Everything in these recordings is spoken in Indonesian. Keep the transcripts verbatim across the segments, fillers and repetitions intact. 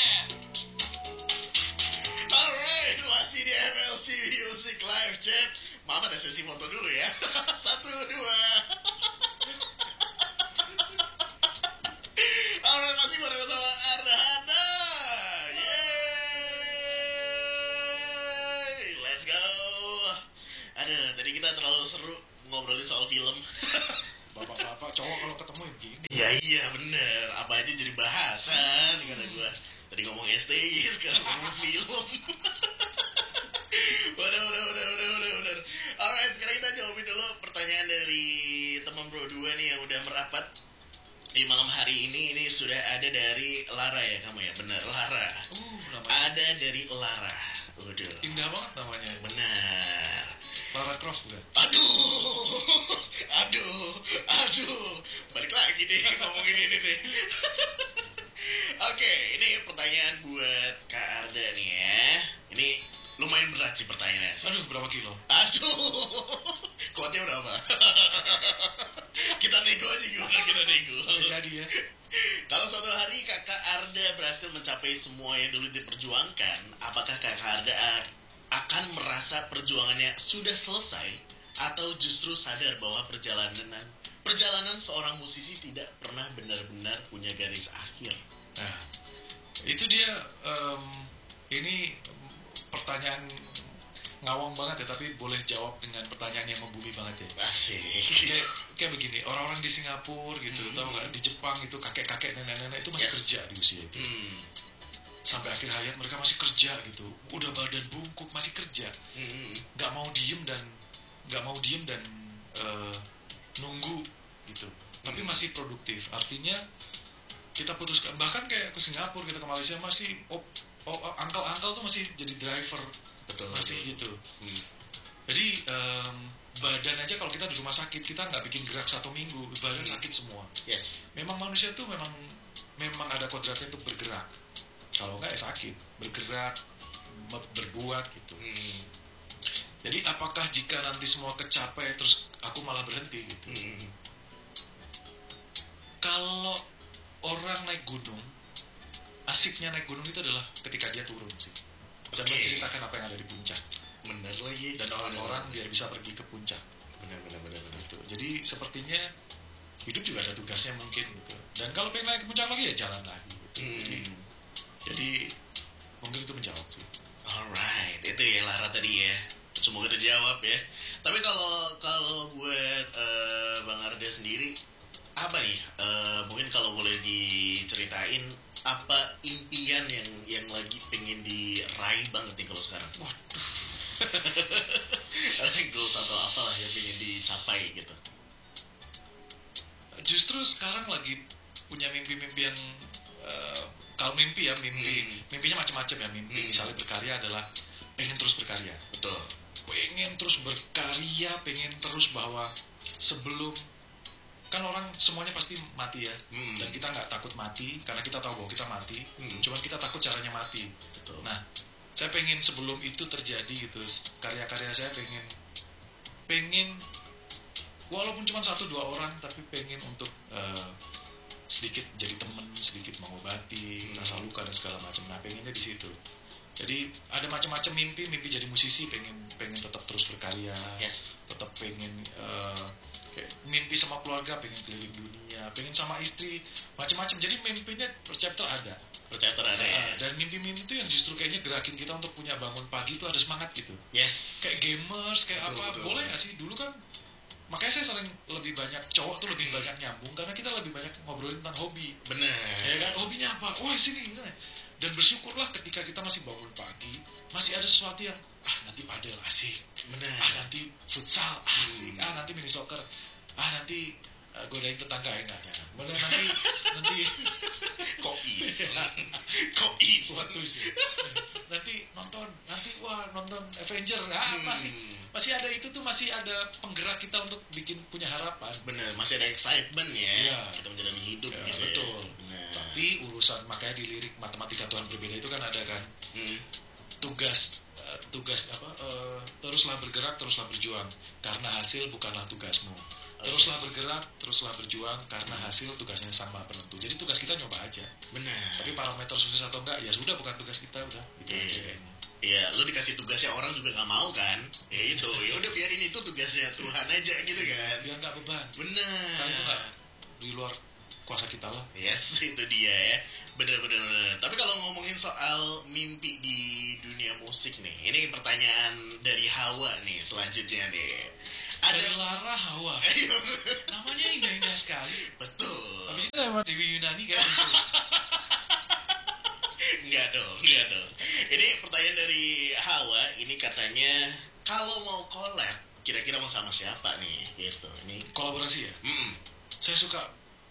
Chat. Alright, masih di M L C Music Live Chat. Maaf ada sesi foto dulu ya. Satu, dua. Alright, masih bareng sama Arda Hada. Yeay, let's go. Aduh, tadi kita terlalu seru ngobrolin soal film. Bapak-bapak cowok kalau ketemu ya begini. Iya iya bener, apa aja jadi bahasan kata gue. Tadi ngomong S T I, sekarang ngomong film. Udah udah udah udah udah udah. Alright, sekarang kita jawabin dulu pertanyaan dari teman bro dua nih yang udah merapat di malam hari ini. Ini sudah ada dari Lara ya kamu ya, bener Lara. Uh, namanya Ada dari Lara. Udah. indah banget namanya. Benar. Lara Croft bukan? Aduh, aduh, aduh, balik lagi deh ngomongin ini deh. Oke, ini pertanyaan buat Kak Arda nih ya. Ini lumayan berat sih pertanyaannya. Aduh, berapa kilo? Aduh, kuotnya berapa? Kita nego aja gimana kita nego. Nggak jadi ya. Kalau suatu hari Kakak Arda berhasil mencapai semua yang dulu diperjuangkan, apakah Kakak Arda akan merasa perjuangannya sudah selesai atau justru sadar bahwa perjalanan perjalanan seorang musisi tidak pernah benar-benar punya garis akhir? Nah, itu dia. Um, ini pertanyaan ngawang banget ya, tapi boleh jawab dengan pertanyaan yang membumi banget ya. Asik. Kayak, kayak begini, orang-orang di Singapura gitu, hmm. tau nggak, di Jepang itu kakek-kakek nenek-nenek itu masih Yes. kerja di usia itu. Hmm. Sampai akhir hayat mereka masih kerja gitu, udah badan bungkuk masih kerja, Hmm. nggak mau diem dan nggak mau diem dan uh, nunggu gitu, tapi masih produktif. Artinya kita putuskan, bahkan kayak ke Singapura, kita ke Malaysia masih oh, oh, angkal-angkal tuh masih jadi driver, Betul. masih gitu. Hmm. Jadi um, badan aja kalau kita di rumah sakit kita nggak bikin gerak satu minggu, badan Hmm. sakit semua. Yes. Memang manusia tuh memang memang ada kodratnya untuk bergerak. Kalau nggak ya sakit, bergerak, berbuat gitu. Hmm. Jadi apakah jika nanti semua kecapai terus aku malah berhenti gitu? Hmm. Kalau orang naik gunung, asiknya naik gunung itu adalah ketika dia turun sih, dan Oke. menceritakan apa yang ada di puncak, Benar lagi. dan orang-orang biar bisa pergi ke puncak. Benar benar benar benar. Gitu. Jadi sepertinya hidup juga ada tugasnya mungkin gitu. Dan kalau pengen naik ke puncak lagi ya jalan lagi. Gitu. Jadi, Hmm. jadi mungkin itu menjawab sih. Alright, itu ya Lara tadi ya. Semoga terjawab ya. Tapi kalau kalau buat uh, Bang Arda sendiri, apa nih? Uh, mungkin kalau boleh diceritain apa impian yang yang lagi pengen diraih banget nih kalau sekarang? Waduh. Goals atau apalah yang pengen dicapai gitu. Justru sekarang lagi punya mimpi-mimpi yang uh, kalau mimpi ya mimpi Hmm. mimpinya macam-macam ya. Mimpi Hmm. misalnya berkarya adalah pengen terus berkarya, Betul. pengen terus berkarya, pengen terus bahwa sebelum, kan orang semuanya pasti mati ya. Hmm. Dan kita nggak takut mati karena kita tahu bahwa kita mati. Hmm. Cuman kita takut caranya mati. Betul. Nah, saya pengen sebelum itu terjadi gitu, karya-karya saya pengen pengen walaupun cuma satu dua orang, tapi pengen untuk uh, sedikit jadi teman, sedikit mengobati Hmm. rasa luka dan segala macam. Nah, pengennya di situ. Jadi ada macam-macam mimpi, mimpi jadi musisi, pengen pengen tetap terus berkarya, Yes. tetap pengen uh, kayak mimpi sama keluarga, pengen keliling dunia, pengen sama istri, macam-macam. Jadi mimpinya per chapter ada. Percaya terada ya. Nah, dan mimpi-mimpi itu yang justru kayaknya gerakin kita untuk punya bangun pagi itu ada semangat gitu. Yes. Kayak gamers, kayak Betul, apa, betul. boleh gak sih? Dulu kan, makanya saya sering lebih banyak, cowok tuh lebih banyak nyambung, karena kita lebih banyak ngobrolin tentang hobi. Benar. Ya kan, hobinya apa? Wah sini, sini. Dan bersyukurlah ketika kita masih bangun pagi, masih ada sesuatu yang, ah nanti padel asik, Benar. ah nanti futsal asik, Hmm. ah nanti mini soccer, ah nanti uh, godain tetangga ya, enggak, jangan. Bener, nanti, nanti, Kok is? Kok is? waduh sih. Nanti nonton, nanti wah nonton Avenger, ah Hmm. masih masih ada itu tuh, masih ada penggerak kita untuk bikin punya harapan. Bener, masih ada excitement ya. Iya. Kita menjalani hidup Ya, gitu. betul. Ya. Bener. Tapi urusan, makanya di lirik matematika Tuhan berbeda itu kan ada kan Hmm. tugas uh, tugas apa uh, teruslah bergerak, teruslah berjuang, karena hasil bukanlah tugasmu, teruslah bergerak, teruslah berjuang karena hasil tugasnya sama penentu. Jadi tugas kita nyoba aja. Benar. Tapi parameter sukses atau enggak ya sudah, bukan tugas kita, udah itu Iya. aja kayaknya. Iya, lu dikasih tugasnya orang juga gak mau kan? Ya itu, ya udah biarin itu tugasnya Tuhan aja gitu kan. Biar nggak beban. Benar. Karena itu nggak di luar kuasa kita lah. Yes, itu dia ya. Bener-bener. Tapi kalau ngomongin soal mimpi di dunia musik nih, ini pertanyaan dari Hawa nih selanjutnya nih. Ada Dari Lara Hawa. Namanya indah-indah sekali. Betul. Habis itu nama Dewi Yunani kan. Enggak dong, enggak dong. Ini pertanyaan dari Hawa, ini katanya kalau mau collab, kira-kira mau sama siapa nih? Gitu. Ini Kolaborasi ya. mm. Saya suka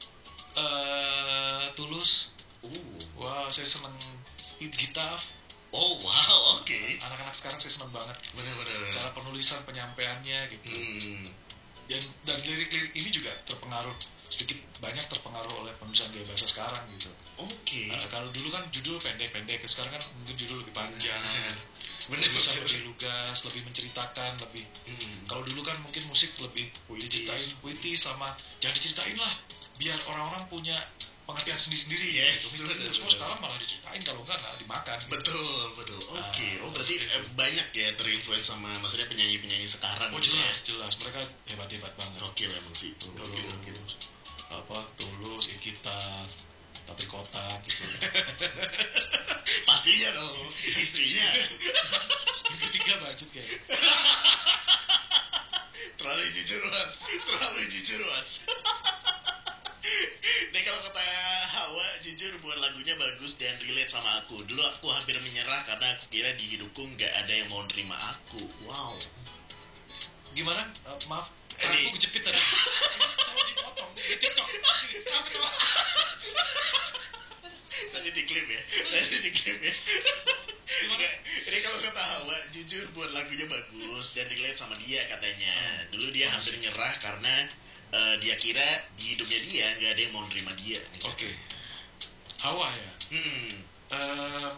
eh Tulus. Uh. Wah, saya seneng Eat Gitar. Oh, wow, oke. Anak-anak sekarang saya seneng banget Bener-bener. cara penulisan, penyampaiannya gitu. Hmm. Dan dan lirik-lirik ini juga terpengaruh sedikit banyak terpengaruh oleh penulisan gaya bahasa sekarang gitu. Oke. Nah, kalau dulu kan judul pendek-pendek, sekarang kan mungkin judul lebih panjang. Bener, Bisa bener, lebih lugas, lebih menceritakan, lebih. Hmm. Kalau dulu kan mungkin musik lebih Puitis. diceritain puitis sama jangan diceritain lah, biar orang-orang punya pengertian sendiri-sendiri. Yes, gitu. bener, Semua bener. sekarang malah diceritain, kalau enggak nggak dimakan. Gitu. Betul, betul. Oke. Ah, Oh, berarti seperti eh, banyak ya terinfluence sama maksudnya penyanyi-penyanyi sekarang. Oh gitu ya. jelas, jelas mereka hebat-hebat banget. Gokil emang sih. Gokil, gokil. Tulus, apa Tulus, kita, Tapi Kotak gitu. Pastinya dong, istrinya. Yang ketiga budget kayak. Terlalu jujur, Mas. Terlalu jujur, Mas. Nih kalau kata Hawa, jujur buat lagunya bagus dan relate sama aku. Dulu aku hampir menyerah karena aku kira di hidupku nggak ada yang mau nerima aku. Wow. Gimana? Uh, maaf, Ini- aku kejepit tadi. Tolong dipotong di TikTok. Kenapa, kenapa? Tadi diklaim ya. Tadi diklaim ya. Gimana? Nggak, ini kalau kata Hawa, jujur buat lagunya bagus dan relate sama dia katanya. Dulu dia hampir nyerah karena eh, dia kira di hidupnya dia nggak ada yang mau nerima dia. nih. Oke. Hawa ya. Hmm. Em,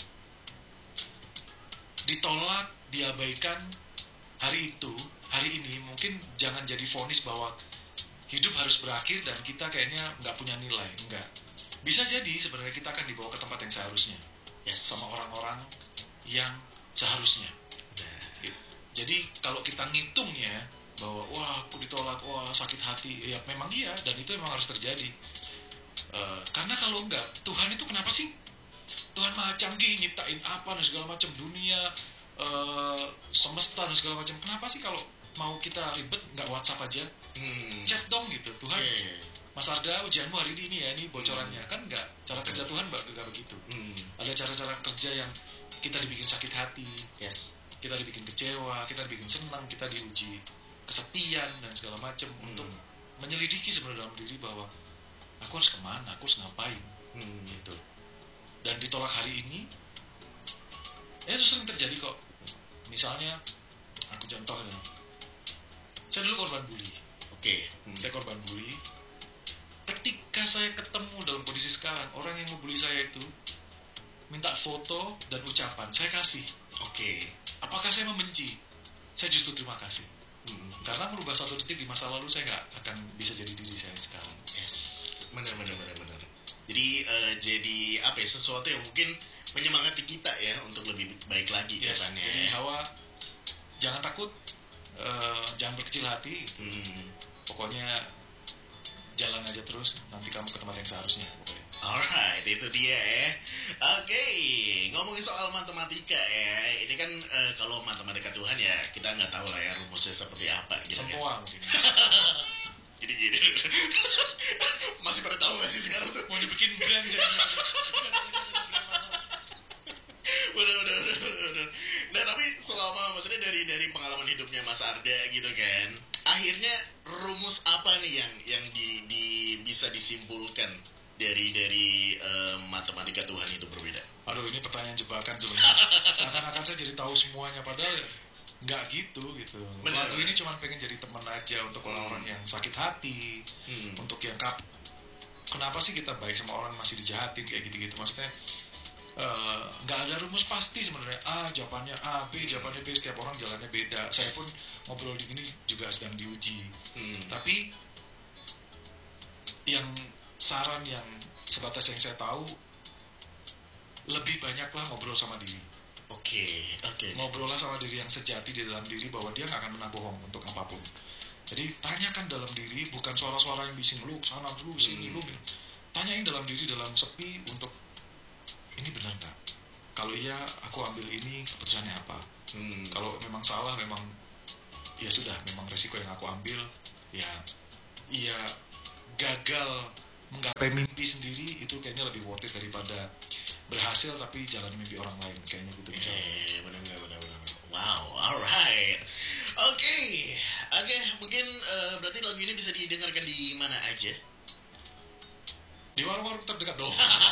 ditolak, diabaikan hari itu, hari ini mungkin jangan jadi vonis bahwa hidup harus berakhir dan kita kayaknya nggak punya nilai, enggak. Bisa jadi sebenarnya kita akan dibawa ke tempat yang seharusnya, Yes. sama orang-orang yang seharusnya. Nah, Jadi kalau kita ngitungnya bahwa wah aku ditolak, wah sakit hati, ya memang iya dan itu memang harus terjadi. Eh, karena kalau enggak, Tuhan itu kenapa sih? Tuhan maha canggih, nyiptain apa dan segala macam dunia, eh, semesta dan segala macam. Kenapa sih kalau mau kita ribet nggak WhatsApp aja, hmm. chat dong gitu. Tuhan, Yeah. Mas Arda ujianmu hari ini ini ya, ini bocorannya kan enggak. Cara kerja Tuhan nggak nggak begitu. Hmm. Ada cara-cara kerja yang kita dibikin sakit hati, Yes. kita dibikin kecewa, kita dibikin senang, kita diuji kesepian dan segala macam Hmm. untuk menyelidiki sebenarnya dalam diri bahwa aku harus kemana, aku harus ngapain Hmm. gitu. Dan ditolak hari ini, ya itu sering terjadi kok. Misalnya, aku contoh ya, saya dulu korban bully, Oke. Hmm. saya korban bully. Ketika saya ketemu dalam kondisi sekarang, orang yang ngebully saya itu minta foto dan ucapan, saya kasih. Oke. Apakah saya membenci? Saya justru terima kasih. Hmm. Karena merubah satu detik di masa lalu, saya nggak akan bisa jadi diri saya sekarang. Yes. Benar, benar, benar, benar. Jadi eh, jadi apa ya, sesuatu yang mungkin menyemangati kita ya untuk lebih baik lagi ke Yes, depannya. jadi Hawa, jangan takut, eh, jangan berkecil hati. Hmm. Pokoknya jalan aja terus, nanti kamu ke tempat yang seharusnya. Pokoknya. Alright, itu dia ya. Oke, ngomongin soal matematika ya. Ini kan eh, kalau matematika Tuhan ya kita nggak tahu lah ya rumusnya seperti apa gitu kan. Sempoa mungkin. Gini gini. Masih pada tahu nggak sih sekarang tuh? Mau dibikin brand jadinya. Udah, udah, udah, udah, udah. Nah tapi selama maksudnya dari dari pengalaman hidupnya Mas Arda gitu kan, akhirnya rumus apa nih yang yang di, di bisa disimpulkan dari dari eh, matematika Tuhan itu berbeda? Aduh, ini pertanyaan jebakan sebenarnya. Seakan-akan saya jadi tahu semuanya, padahal nggak gitu gitu. Benar. Lagu ini cuma pengen jadi teman aja untuk orang-orang yang sakit hati, Hmm. untuk yang kap. Kenapa sih kita baik sama orang masih dijahatin kayak gitu-gitu? Maksudnya eh, nggak ada rumus pasti sebenarnya. A jawabannya A, B jawabannya B, setiap orang jalannya beda. Saya pun ngobrol di ini juga sedang diuji. Hmm. Tapi yang saran yang sebatas yang saya tahu, lebih banyaklah ngobrol sama diri. Oke, oke. Ngobrollah sama diri yang sejati di dalam diri, bahwa dia nggak akan pernah bohong untuk apapun. Jadi tanyakan dalam diri, bukan suara-suara yang bising lu sana dulu sini lu. Tanyain dalam diri dalam sepi untuk ini benar nggak? Kalau iya, aku ambil ini, keputusannya apa? Hmm. Kalau memang salah, memang ya sudah, memang resiko yang aku ambil. Ya, ya gagal menggapai mimpi sendiri itu kayaknya lebih worth it daripada berhasil tapi jalan mimpi orang lain, kayaknya gitu misalnya. Eh, benar-benar, benar-benar. Wow, alright. Oke, okay. oke. Okay, mungkin uh, berarti lagu ini bisa didengarkan di mana aja? Di warung-warung terdekat dong.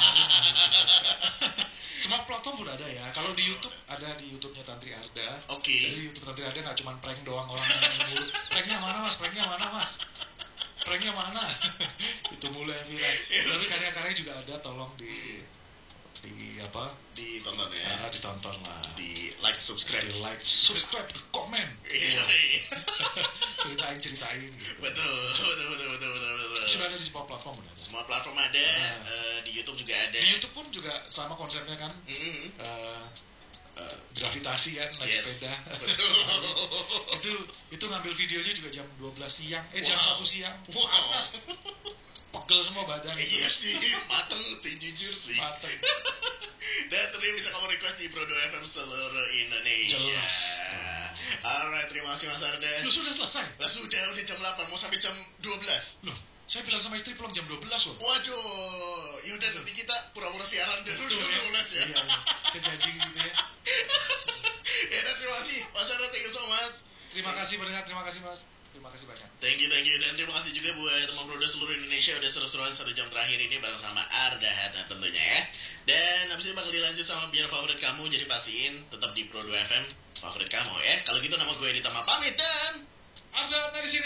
Semua platform udah ada ya. Kalau di YouTube ada di YouTube-nya Tantri Arda. Oke. Okay. Jadi YouTube Tantri Arda nggak cuma prank doang orang yang mulut. Pranknya mana mas? Pranknya mana mas? Pranknya mana? Itu mulai viral. Tapi karya-karyanya juga ada, tolong di di apa? Ditonton ya. Ah, ditonton lah. Di like, subscribe. Di like, subscribe, komen. Iya. ceritain ceritain. Gitu. Betul, betul, betul, betul, betul, betul. Sudah ada di semua platform kan? Semua platform ada. Nah. Uh, di YouTube juga ada. Di YouTube pun juga sama konsepnya kan. Mm-hmm. Uh, uh, gravitasi kan, naik Yes. sepeda. Betul. itu itu ngambil videonya juga jam dua belas siang, eh Wow. jam satu siang. Wow. Panas. Pegel semua badan. Iya sih, mateng sih, jujur sih. Mateng. Dan tentunya bisa kamu request di Prodo F M seluruh Indonesia. Jelas. Alright, terima kasih Mas Arda. Lu sudah selesai? Lah sudah, udah jam delapan, mau sampai jam dua belas. Loh, saya bilang sama istri pulang jam dua belas loh. Waduh, yaudah nanti kita pura-pura siaran dan Betul, udah ya? dua belas ya. Iya, iya. Saya janji gitu ya. Ya dan terima kasih Mas Arda, thank you so much. Terima kasih pendengar, terima kasih Mas. Terima kasih banyak. Thank you, thank you. Dan terima kasih juga buat teman Prodo seluruh Indonesia udah seru-seruan satu jam terakhir ini bareng sama Arda Hadna tentunya ya. Dan abis ini bakal dilanjut sama biar favorit kamu, jadi pastiin tetap di Prodo F M favorit kamu ya. Kalau gitu nama gue Edita pamit dan Arda dari sini.